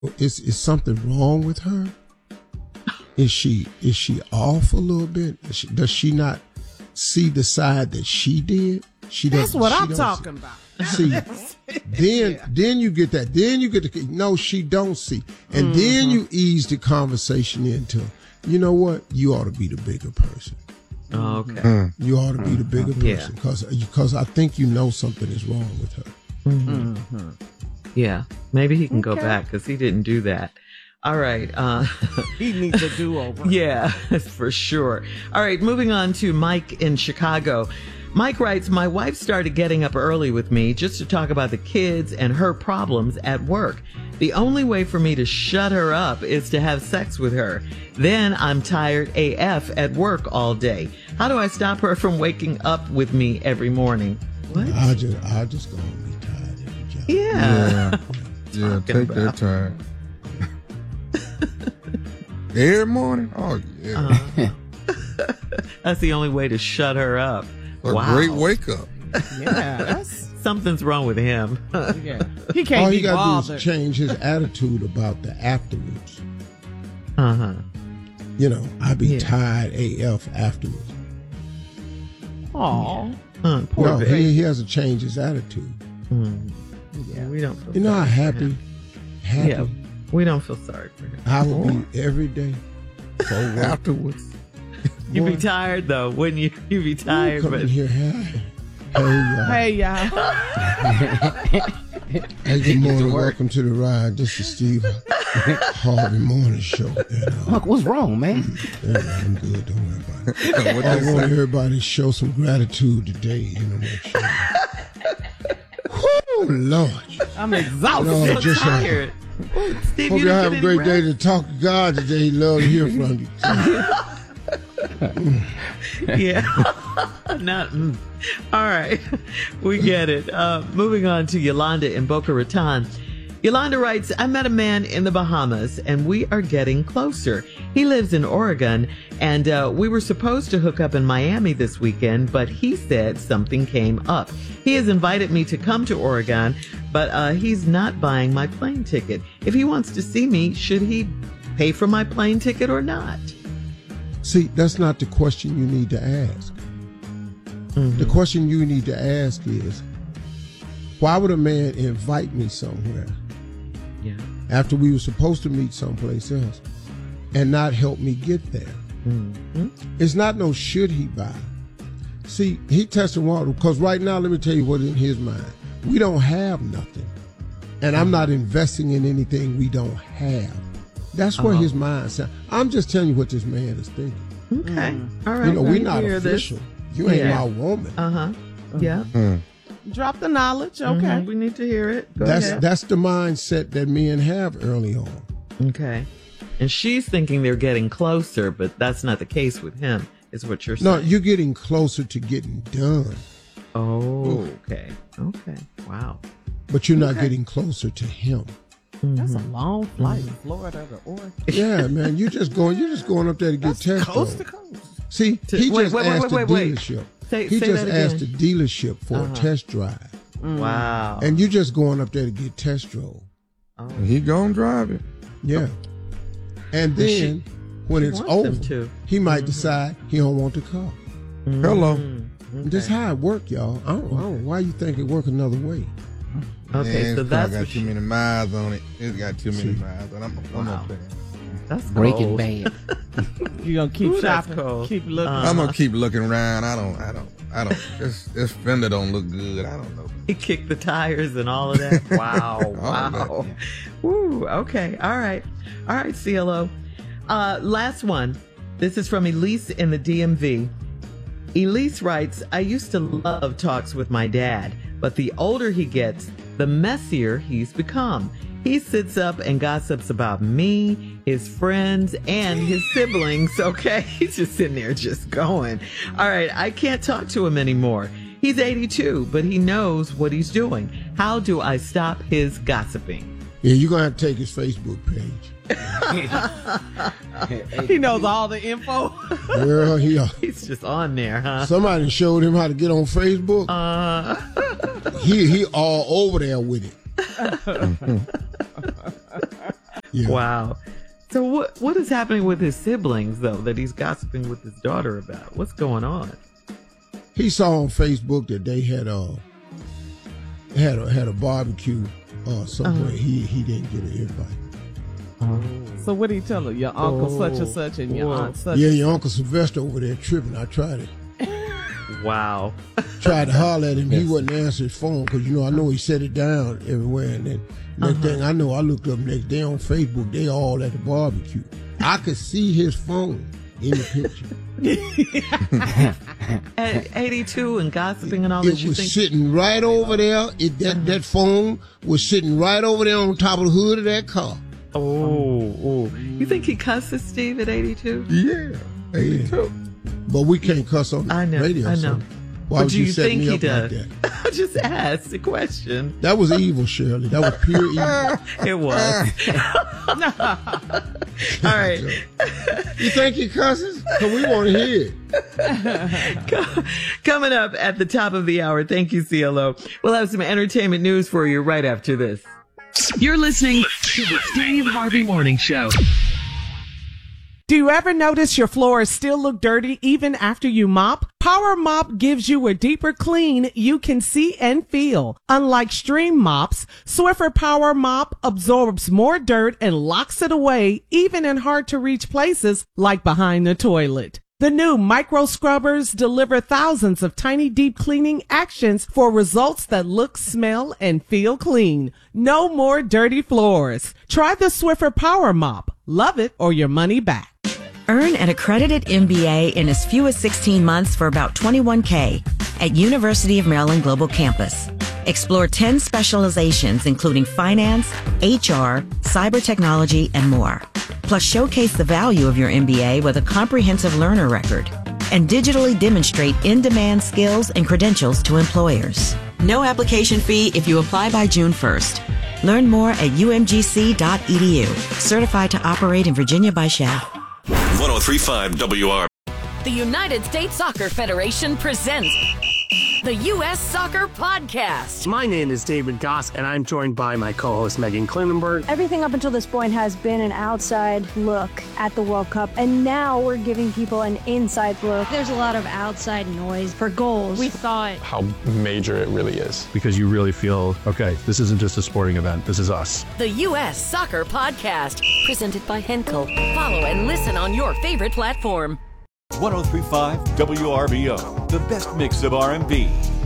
Is something wrong with her? Is she off a little bit? Does she not see the side that she did? That's what I'm talking about. See, then you get that. Then you get no, she don't see. And then you ease the conversation into, you know what? You ought to be the bigger person. Okay. You ought to be the bigger person because I think you know something is wrong with her. Yeah. Maybe he can go back because he didn't do that. All right. He needs a do-over. Yeah, for sure. All right. Moving on to Mike in Chicago. Mike writes, my wife started getting up early with me just to talk about the kids and her problems at work. The only way for me to shut her up is to have sex with her. Then I'm tired AF at work all day. How do I stop her from waking up with me every morning? What? I just gonna be tired every job. Yeah, take that time. Every morning? Oh, yeah. That's the only way to shut her up. A great wake up. Yeah, something's wrong with him. Yeah, he can't. All be you gotta bothered. do is change his attitude about the afterwards. You know, I be tired AF afterwards. Aw, poor No, baby. he has to change his attitude. Yeah, we don't feel You know how sorry happy Yeah, we don't feel sorry for him. I would be every day. So afterwards. You'd be tired though, wouldn't you? You'd be tired, Come but in here, hey y'all. Hey, good morning. Welcome to the ride. This is Steve Harvey Morning Show. Look, what's wrong, man? I'm good. Don't worry about it. I want everybody to show some gratitude today. You know what? Whoo, Lord. I'm exhausted. No, so just tired. Steve, hope you y'all didn't have a get great any day rest? to talk to God today. He love to hear from you. Yeah. All right. We get it. Moving on to Yolanda in Boca Raton. Yolanda writes, I met a man in the Bahamas and we are getting closer. He lives in Oregon and we were supposed to hook up in Miami this weekend, but he said something came up. He has invited me to come to Oregon, but he's not buying my plane ticket. If he wants to see me, should he pay for my plane ticket or not? See, that's not the question you need to ask. The question you need to ask is, why would a man invite me somewhere after we were supposed to meet someplace else and not help me get there? It's not no should he buy. See, he testing water because right now, let me tell you what in his mind. We don't have nothing. And I'm not investing in anything we don't have. That's where his mind's at. I'm just telling you what this man is thinking. Okay. All right. You know, we we're not official. You ain't my woman. Yeah. Drop the knowledge. Okay. We need to hear it. Go ahead. That's the mindset that men have early on. Okay. And she's thinking they're getting closer, but that's not the case with him, is what you're saying. No, you're getting closer to getting done. Oh, okay. Okay. Wow. But you're not getting closer to him. That's a long flight from Florida to Oregon. Yeah, man. You're just going up there to get test Coast to drove. coast. See, he just asked the wait. dealership. He say just that asked the again. dealership for a test drive. Wow. And you're just going up there to get test drove. He gonna drive it. Yeah. And then when it's wants them over, to. he might decide he don't want the car. Hello. That's how it work, y'all. I don't know why you think it work another way. Okay, Yeah, so it's that's got what too many miles on it. It's got too many miles on it. I'm Wow. gonna pay. that's Breaking cold. Bad. You gonna keep Ooh, that's shopping, cold. keep looking. I'm gonna keep looking around. I don't. This fender don't look good. I don't know. He kicked the tires and all of that. Wow. Wow. Woo. Okay. All right. All right, CLO. Last one. This is from Elise in the DMV. Elise writes, I used to love talks with my dad, but the older he gets, the messier he's become. He sits up and gossips about me, his friends, and his siblings. Okay, he's just sitting there just going. All right, I can't talk to him anymore. He's 82, but he knows what he's doing. How do I stop his gossiping? Yeah, you're going to have to take his Facebook page. He knows all the info. Girl, He's just on there, huh? somebody showed him how to get on Facebook. He all over there with it. Yeah. Wow. So what is happening with his siblings, though, that he's gossiping with his daughter about? What's going on? He saw on Facebook that they had a barbecue somewhere. He didn't get an invite. So what did he tell her? Your uncle such and such and your aunt such. Yeah, and your Uncle Sylvester over there tripping. I tried it. Wow. Tried to holler at him. He wouldn't answer his phone because, I know he set it down everywhere. And then next thing I know, I looked up next day on Facebook, they all at the barbecue. I could see his phone in the picture. At 82 and gossiping and all It that. was sitting right over there. That phone was sitting right over there on top of the hood of that car. Oh. You think he cusses, Steve, at 82? Yeah, 82. But we can't cuss on the radio. I know. So why But would do you you set think me he up does? like that? I just asked a question. That was evil, Shirley. That was pure evil. It was. All right. You think he cusses? Because we want to hear it. Coming up at the top of the hour, thank you, CLO. We'll have some entertainment news for you right after this. You're listening to the Steve Harvey Morning Show. Do you ever notice your floors still look dirty even after you mop? Power Mop gives you a deeper clean you can see and feel. Unlike stream mops, Swiffer Power Mop absorbs more dirt and locks it away even in hard-to-reach places like behind the toilet. The new micro scrubbers deliver thousands of tiny deep cleaning actions for results that look, smell, and feel clean. No more dirty floors. Try the Swiffer Power Mop. Love it or your money back. Earn an accredited MBA in as few as 16 months for about $21K at University of Maryland Global Campus. Explore 10 specializations including finance, HR, cyber technology, and more. Plus showcase the value of your MBA with a comprehensive learner record and digitally demonstrate in-demand skills and credentials to employers. No application fee if you apply by June 1st. Learn more at umgc.edu. Certified to operate in Virginia by Shell. 103.5 WR. The United States Soccer Federation presents the U.S. Soccer Podcast. My name is David Goss, and I'm joined by my co-host Megan Klinenberg. Everything up until this point has been an outside look at the World Cup, and now we're giving people an inside look. There's a lot of outside noise for goals. We thought how major it really is. Because you really feel, okay, this isn't just a sporting event, this is us. The U.S. Soccer Podcast, presented by Henkel. Follow and listen on your favorite platform. 103.5 WRBO, the best mix of R&B,